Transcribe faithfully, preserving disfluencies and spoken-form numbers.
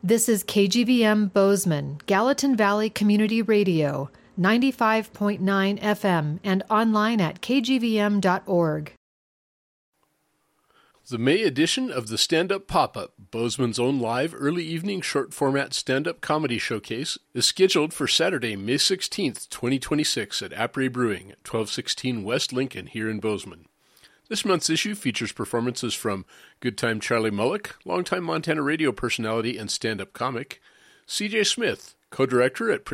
This is K G V M Bozeman, Gallatin Valley Community Radio, ninety-five point nine F M, and online at k g v m dot org. The May edition of the Stand-Up Pop-Up, Bozeman's own live early evening short-format stand-up comedy showcase, is scheduled for Saturday, May sixteenth, twenty twenty-six at Apres Brewing at twelve sixteen West Lincoln here in Bozeman. This month's issue features performances from Good Time Charlie Mullick, longtime Montana radio personality and stand-up comic, C J Smith, co-director at